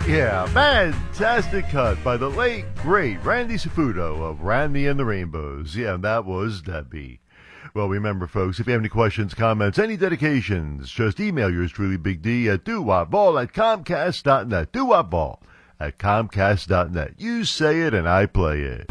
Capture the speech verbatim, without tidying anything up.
Yeah, fantastic cut by the late, great Randy Safuto of Randy and the Rainbows. Yeah, and that was Debbie. Well, remember, folks, if you have any questions, comments, any dedications, just email yours truly, Big D, at doo-wop-ball at comcast dot net. doo-wop-ball at comcast dot net. You say it and I play it.